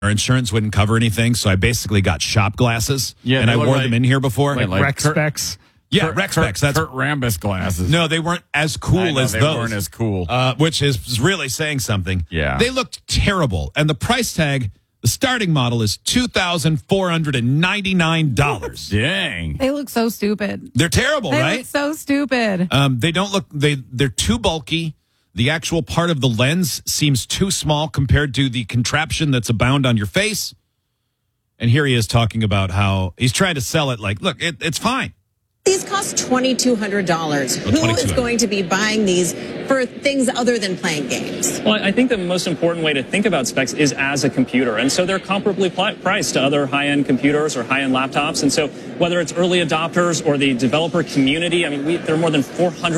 Our insurance wouldn't cover anything, so I basically got shop glasses. Yeah, and I they look wore like- them in here before. like Rec specs. Yeah, Rec specs. That's Kurt Rambis glasses. no, they weren't as cool as they those. weren't as cool. Which is really saying something. Yeah. They looked terrible, and the price tag, the starting model is $2,499. Dang. They look so stupid. They're terrible, They right? look so stupid. They don't look. They're too bulky. The actual part of the lens seems too small compared to the contraption that's abound on your face. And here he is talking about how he's trying to sell it like, look, it's fine. These cost $2,200. Who is going to be buying these for things other than playing games? Well, I think the most important way to think about specs is as a computer. And so they're comparably priced to other high-end computers or high-end laptops. And so whether it's early adopters or the developer community, I mean, there are more than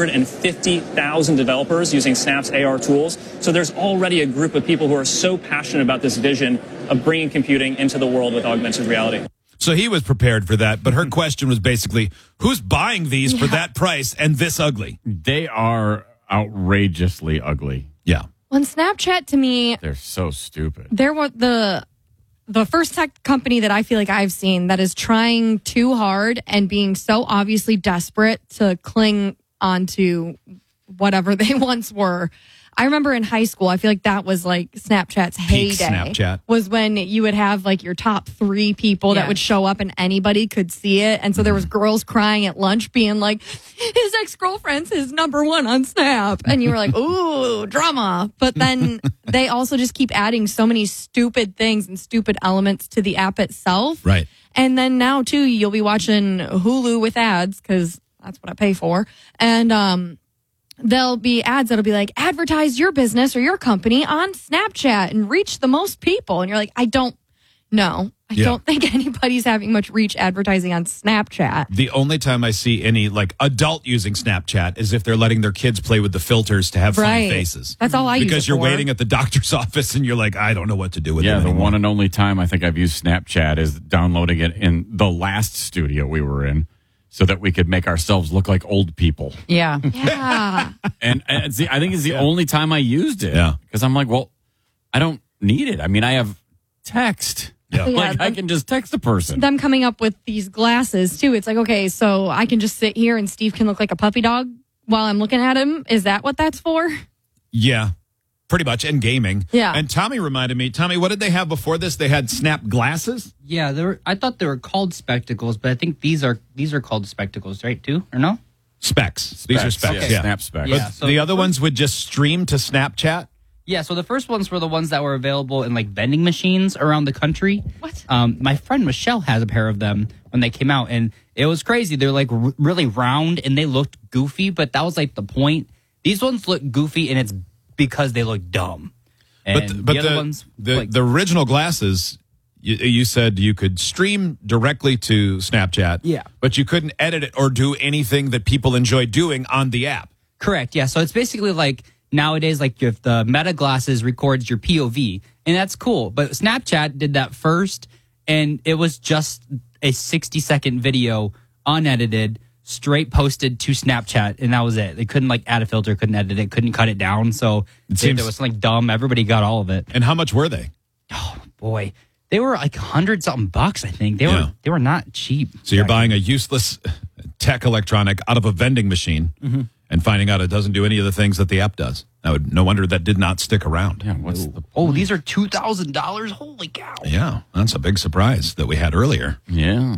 450,000 developers using Snap's AR tools. So there's already a group of people who are so passionate about this vision of bringing computing into the world with augmented reality. So he was prepared for that, but her question was basically, who's buying these for that price and this ugly? They are outrageously ugly. Yeah. When Snapchat, to me, They're so stupid. they're what the first tech company that I feel like I've seen that is trying too hard and being so obviously desperate to cling onto whatever they once were. I remember in high school, I feel like that was like Snapchat's Peak heyday. Snapchat. Was when you would have like your top 3 people that would show up and anybody could see it. And so there was girls crying at lunch being like, his ex-girlfriend's his number 1 on Snap. And you were like, ooh, drama. But then they also just keep adding so many stupid things and stupid elements to the app itself. Right. And then now too, you'll be watching Hulu with ads because that's what I pay for. And, there'll be ads that'll be like, advertise your business or your company on Snapchat and reach the most people. And you're like, I don't know. I don't think anybody's having much reach advertising on Snapchat. The only time I see any like adult using Snapchat is if they're letting their kids play with the filters to have funny faces. That's all I use Because it you're for. waiting at the doctor's office and you're like, I don't know what to do with it Yeah, the anymore. one and only time I think I've used Snapchat is downloading it in the last studio we were in so that we could make ourselves look like old people. Yeah. Yeah. And I think it's the only time I used it. Yeah. Because I'm like, well, I don't need it. I mean, I have text. Yeah. Like, I can just text a person. Them coming up with these glasses too. It's like, okay, so I can just sit here and Steve can look like a puppy dog while I'm looking at him. Is that what that's for? Yeah, pretty much. And gaming. Yeah. And Tommy reminded me, Tommy, what did they have before this? They had Snap glasses? Yeah, I thought they were called spectacles, but I think these are called spectacles, right? Too, or no? Specs. These are specs. Yeah. Snap specs. But Yeah, so the other ones would just stream to Snapchat? Yeah, so the first ones were the ones that were available in like vending machines around the country. What? My friend Michelle has a pair of them when they came out, and it was crazy. They're like really round and they looked goofy, but that was like the point. These ones look goofy, and it's because they look dumb. And But the other ones, like, the original glasses, you said you could stream directly to Snapchat. Yeah. But you couldn't edit it or do anything that people enjoy doing on the app. correct. Yeah, so it's basically like nowadays, like if the Meta glasses records your POV, and that's cool. But Snapchat did that first, and it was just a 60-second video, unedited, straight posted to Snapchat, and that was it. They couldn't like add a filter, couldn't edit it, couldn't cut it down. So seems- it was like dumb. Everybody got all of it. And how much were they? Oh boy, they were like $100-something bucks. I think Yeah. they were not cheap. So you're buying a useless tech electronic out of a vending machine and finding out it doesn't do any of the things that the app does. No wonder that did not stick around. Yeah, what's the Oh, these are $2,000. Holy cow! Yeah, that's a big surprise that we had earlier. Yeah.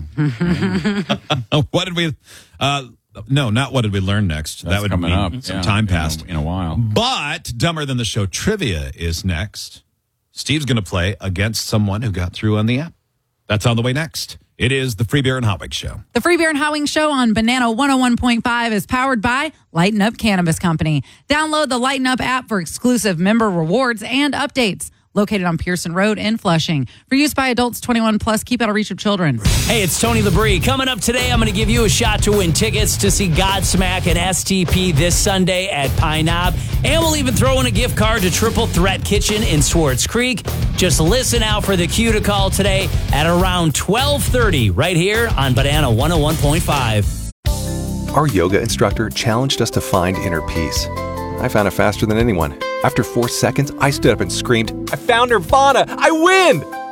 What did we? No, not what did we learn next? That's that would coming mean up. some Yeah, time passed. in a while. But Dumber Than the Show trivia is next. Steve's going to play against someone who got through on the app. That's on the way next. It is the Free Beer and Hot Wings Show. The Free Beer and Hot Wings Show on Banana 101.5 is powered by Lighten Up Cannabis Company. Download the Lighten Up app for exclusive member rewards and updates. Located on Pearson Road in Flushing. For use by adults 21 plus, keep out of reach of children. Hey, it's Tony Labrie. Coming up today, I'm going to give you a shot to win tickets to see Godsmack and STP this Sunday at Pine Knob. And we'll even throw in a gift card to Triple Threat Kitchen in Swartz Creek. Just listen out for the cue to call today at around 12:30 right here on Banana 101.5. Our yoga instructor challenged us to find inner peace. I found it faster than anyone. After 4 seconds, I stood up and screamed, "I found Nirvana! I win!"